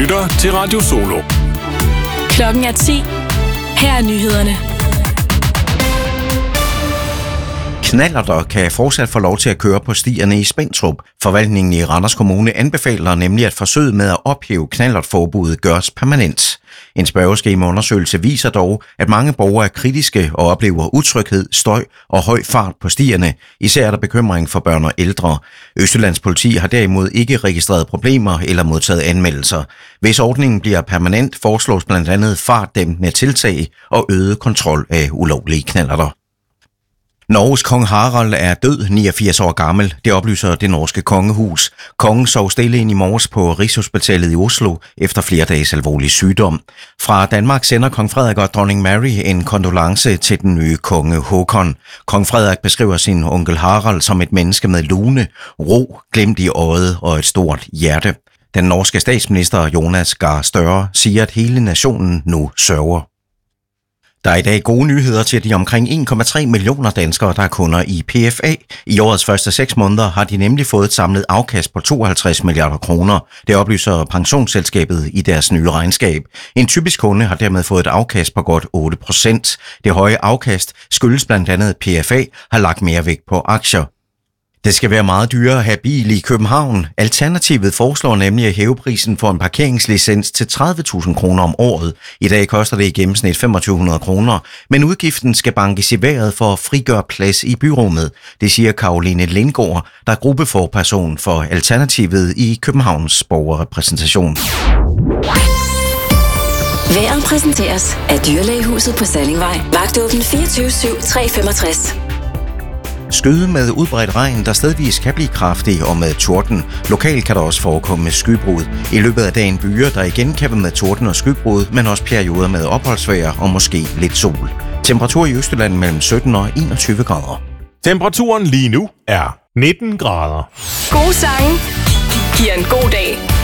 lytter til Radio Solo. Klokken er 10. Her er nyhederne. Knallerter kan fortsat få lov til at køre på stierne i Spentrup. Forvaltningen i Randers Kommune anbefaler nemlig, at forsøget med at ophæve knallertforbuddet gøres permanent. En spørgeskemaundersøgelse viser dog, at mange borgere er kritiske og oplever utryghed, støj og høj fart på stierne. Især er der bekymring for børn og ældre. Østjyllands politi har derimod ikke registreret problemer eller modtaget anmeldelser. Hvis ordningen bliver permanent, foreslås blandt andet fartdæmpende tiltag og øget kontrol af ulovlige knallerter. Norges kong Harald er død, 89 år gammel. Det oplyser det norske kongehus. Kongen sov stille ind i morges på Rigshospitalet i Oslo efter flere dages alvorlig sygdom. Fra Danmark sender kong Frederik og dronning Mary en kondolence til den nye konge Håkon. Kong Frederik beskriver sin onkel Harald som et menneske med lune, ro, glimt i øjet og et stort hjerte. Den norske statsminister Jonas Gahr Støre siger, at hele nationen nu sørger. Der er i dag gode nyheder til de omkring 1,3 millioner danskere, der er kunder i PFA. I årets første 6 måneder har de nemlig fået et samlet afkast på 52 milliarder kroner. Det oplyser pensionsselskabet i deres nye regnskab. En typisk kunde har dermed fået et afkast på godt 8%. Det høje afkast skyldes blandt andet, at PFA har lagt mere vægt på aktier. Det skal være meget dyrere at have bil i København. Alternativet foreslår nemlig at hæve prisen for en parkeringslicens til 30.000 kroner om året. I dag koster det i gennemsnit 2.500 kroner, men udgiften skal bankes i vejret for at frigøre plads i byrummet. Det siger Caroline Lindgaard, der er gruppeforperson for Alternativet i Københavns borgerrepræsentation. Vejret præsenteres af Dyrlægehuset på Sallingvej. Vagtåben 24/7/365. Skyde med udbredt regn, der stedvis kan blive kraftig og med torden. Lokalt kan der også forekomme skybrud. I løbet af dagen byer, der igen kan være med torden og skybrud, men også perioder med opholdsvejr og måske lidt sol. Temperatur i Østjylland mellem 17 og 21 grader. Temperaturen lige nu er 19 grader. Gode sange giver en god dag.